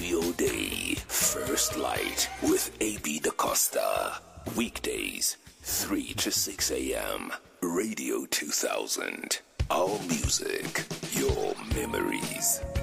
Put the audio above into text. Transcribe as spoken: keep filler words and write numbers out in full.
Radio Day. First Light with A B Da Costa. Weekdays, three to six a.m. Radio two thousand. Our music, your memories.